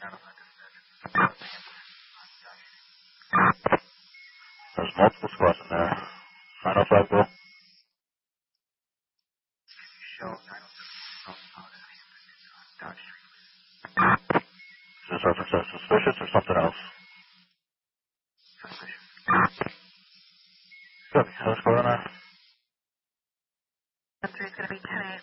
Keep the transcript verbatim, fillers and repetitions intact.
There's multiple squads in there. nine oh five Bill. Is this reference as suspicious or something else? Good. How's going on?